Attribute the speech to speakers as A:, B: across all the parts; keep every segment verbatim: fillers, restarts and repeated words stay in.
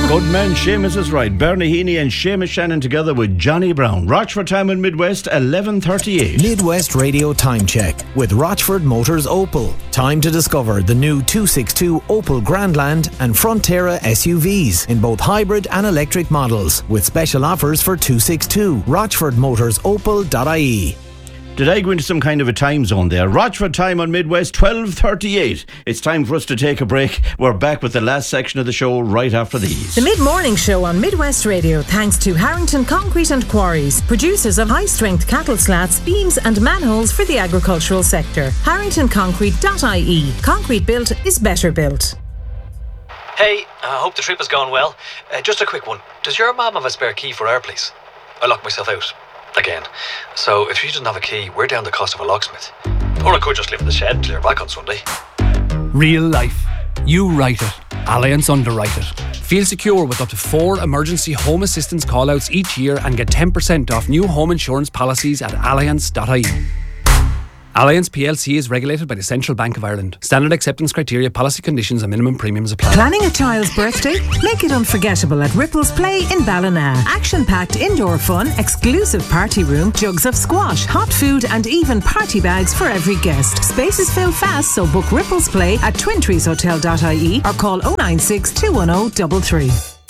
A: Good man, Seamus is right. Bernie Heaney and Seamus Shannon together with Johnny Brown. Rochford time in Midwest, eleven thirty-eight.
B: Midwest Radio Time Check with Rochford Motors Opel. Time to discover the new two sixty-two Opel Grandland and Frontera S U Vs in both hybrid and electric models with special offers for two sixty-two. rochford motors opel dot I E.
A: Did I go into some kind of a time zone there? Rochford time on Midwest, twelve thirty-eight. It's time for us to take a break. We're back with the last section of the show right after these.
C: The mid-morning show on Midwest Radio, thanks to Harrington Concrete and Quarries, producers of high-strength cattle slats, beams and manholes for the agricultural sector. harrington concrete dot I E. Concrete built is better built.
D: Hey, I hope the trip has gone well. Uh, just a quick one. Does your mum have a spare key for our place? I locked myself out. Again. So if she doesn't have a key, we're down the cost of a locksmith. Or I could just live in the shed till you're back on Sunday.
E: Real life. You write it. Allianz underwrite it. Feel secure with up to four emergency home assistance call-outs each year and get ten percent off new home insurance policies at allianz dot I E. Allianz P L C is regulated by the Central Bank of Ireland. Standard acceptance criteria, policy conditions and minimum premiums apply.
C: Planning a child's birthday? Make it unforgettable at Ripples Play in Ballina. Action-packed indoor fun, exclusive party room, jugs of squash, hot food and even party bags for every guest. Spaces fill fast, so book Ripples Play at twin trees hotel dot I E or call oh nine six, two one oh, three three.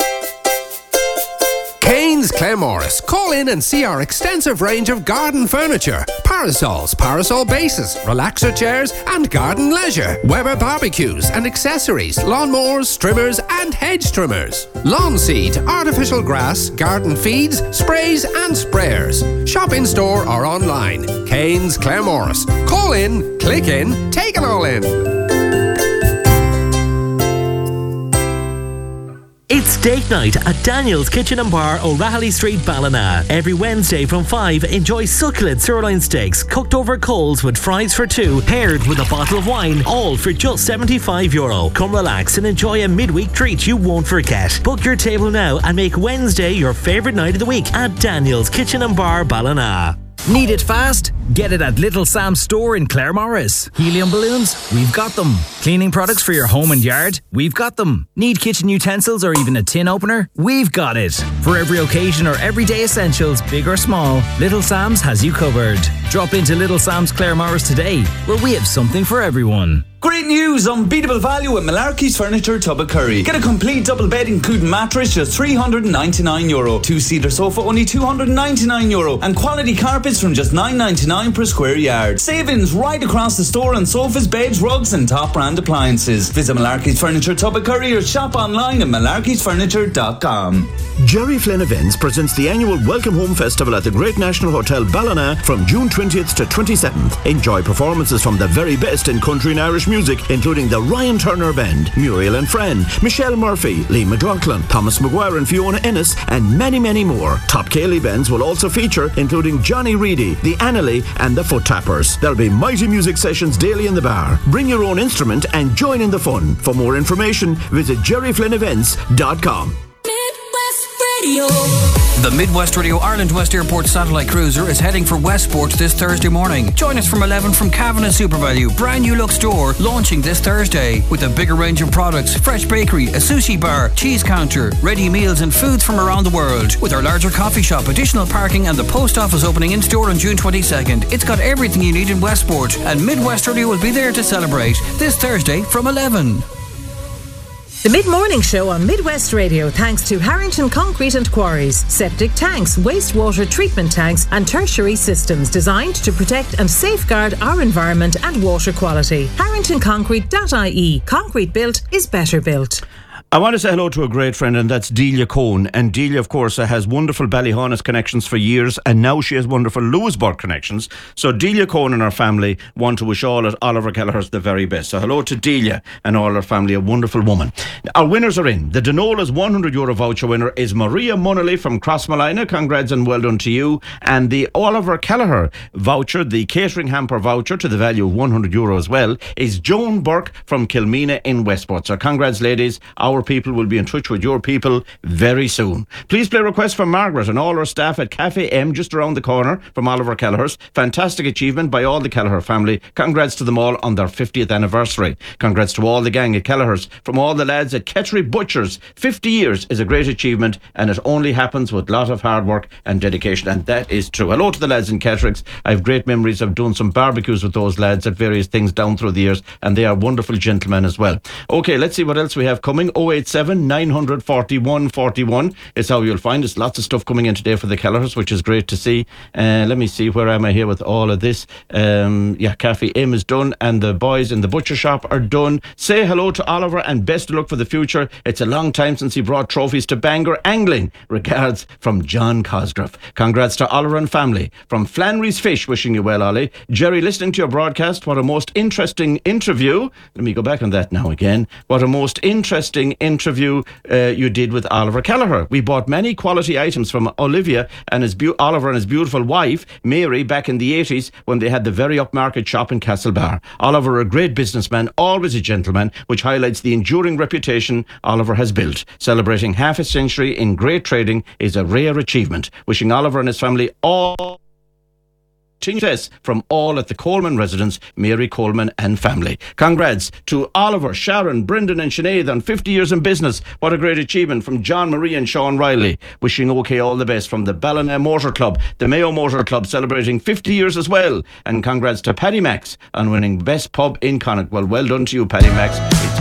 F: Kane's Claremorris. Call in and see our extensive range of garden furniture. Parasols, parasol bases, relaxer chairs and garden leisure. Weber barbecues and accessories, lawnmowers, trimmers and hedge trimmers. Lawn seed, artificial grass, garden feeds, sprays and sprayers. Shop in store or online. Kane's Claremorris. Call in, click in, take it all in.
G: It's date night at Daniel's Kitchen and Bar, O'Rahilly Street, Ballina. Every Wednesday from five, enjoy succulent sirloin steaks cooked over coals with fries for two, paired with a bottle of wine, all for just seventy-five euro. Come relax and enjoy a midweek treat you won't forget. Book your table now and make Wednesday your favourite night of the week at Daniel's Kitchen and Bar, Ballina.
B: Need it fast? Get it at Little Sam's store in Claremorris. Helium balloons? We've got them. Cleaning products for your home and yard? We've got them. Need kitchen utensils or even a tin opener? We've got it. For every occasion or everyday essentials, big or small, Little Sam's has you covered. Drop into Little Sam's Claremorris today, where we have something for everyone.
H: Great news! Unbeatable value at Malarkey's Furniture, Tubbacurry. Get a complete double bed including mattress, just three hundred ninety-nine euro. Two-seater sofa, only two hundred ninety-nine euro. And quality carpets from just nine ninety-nine per square yard. Savings right across the store on sofas, beds, rugs and top brand appliances. Visit Malarkey's Furniture, Tubbacurry or shop online at malarkeys furniture dot com.
A: Jerry Flynn Events presents the annual Welcome Home Festival at the Great National Hotel Ballina from June twentieth to twenty-seventh. Enjoy performances from the very best in country and Irish music, including the Ryan Turner Band, Muriel and Fran, Michelle Murphy, Lee McLaughlin, Thomas Maguire and Fiona Ennis, and many, many more. Top Cayley bands will also feature, including Johnny Reedy, the Annalee and the Foot Tappers. There'll be mighty music sessions daily in the bar. Bring your own instrument and join in the fun. For more information, visit jerry flynn events dot com.
I: The Midwest Radio Ireland West Airport satellite cruiser is heading for Westport this Thursday morning. Join us from eleven from Cavan and SuperValue. Brand new look store launching this Thursday with a bigger range of products, fresh bakery, a sushi bar, cheese counter, ready meals and foods from around the world. With our larger coffee shop, additional parking and the post office opening in store on June twenty-second. It's got everything you need in Westport and Midwest Radio will be there to celebrate this Thursday from eleven.
C: The mid-morning show on Midwest Radio, thanks to Harrington Concrete and Quarries. Septic tanks, wastewater treatment tanks and tertiary systems designed to protect and safeguard our environment and water quality. harrington concrete dot I E. Concrete built is better built.
A: I want to say hello to a great friend, and that's Delia Cohn. And Delia, of course, has wonderful Ballyhonus connections for years, and now she has wonderful Lewisburg connections. So Delia Cohn and her family want to wish all at Oliver Kelleher's the very best. So hello to Delia and all her family, a wonderful woman. Our winners are in. The Denola's one hundred euro voucher winner is Maria Munnelly from Crossmalina. Congrats and well done to you. And the Oliver Kelleher voucher, the catering hamper voucher to the value of one hundred euro as well, is Joan Burke from Kilmena in Westport. So congrats, ladies. Our our people will be in touch with your people very soon. Please play requests from Margaret and all our staff at Cafe M just around the corner from Oliver Kelleher's. Fantastic achievement by all the Kelleher family. Congrats to them all on their fiftieth anniversary. Congrats to all the gang at Kelleher's. From all the lads at Kettry Butchers, fifty years is a great achievement, and it only happens with a lot of hard work and dedication, and that is true. Hello to the lads in Kettrick's. I have great memories of doing some barbecues with those lads at various things down through the years, and they are wonderful gentlemen as well. Okay, let's see what else we have coming. oh eight seven, nine four one, four one is how you'll find us. Lots of stuff coming in today for the Kelleher's, which is great to see. Uh, let me see, where am I here with all of this? Um, yeah, Cafe M is done, and the boys in the butcher shop are done. Say hello to Oliver and best of luck for the future. It's a long time since he brought trophies to Bangor Angling. Regards from John Cosgrove. Congrats to Oliver and family. From Flannery's Fish, wishing you well, Ollie. Jerry, listening to your broadcast, what a most interesting interview. Let me go back on that now again. What a most interesting interview uh, you did with Oliver Kelleher. We bought many quality items from Olivia and his be- Oliver and his beautiful wife, Mary, back in the eighties when they had the very upmarket shop in Castlebar. Oliver, a great businessman, always a gentleman, which highlights the enduring reputation Oliver has built. Celebrating half a century in great trading is a rare achievement. Wishing Oliver and his family all success from all at the Coleman residence, Mary Coleman and family. Congrats to Oliver, Sharon, Brendan and Sinead on fifty years in business. What a great achievement from John Marie and Sean Riley. Wishing OK all the best from the Ballina Motor Club, the Mayo Motor Club celebrating fifty years as well. And congrats to Paddy Max on winning Best Pub in Connacht. Well, well done to you, Paddy Max. It's